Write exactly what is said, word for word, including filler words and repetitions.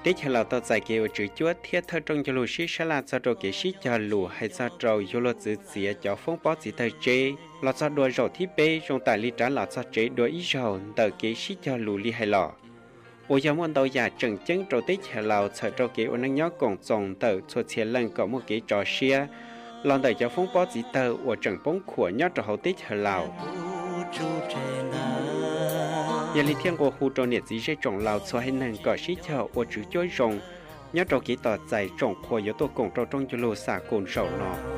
để cho lão tao giải kêu chữ chúa thiết thơ trong cho lù sĩ sẽ là cho trâu kế sĩ cho lù hay cho trâu yêu lo giữ xía cho phong bó chỉ thời chế lọ cho đùa rổ thi bê trong tài lý trả lọ cho chế đùa ý rổ tờ kế sĩ cho lù li hay lọ ôi giờ muốn đâu giả chừng chân trâu tích cho lão cho trâu kế ôn năng nhó cùng dòng tờ cho chế lần có một cái trò xía lon tờ cho phong bó chỉ tờ ôi chẳng bóng của nhó trò hậu tích cho lão giờ lý thiên của khu trò nhiệt dĩ sẽ trồng lão cho hay năng có sĩ cho ôi chữ chối rồng nhớ trâu kế tỏ giải trồng của yếu tố cùng trâu trong cho lù xả cồn sầu nọ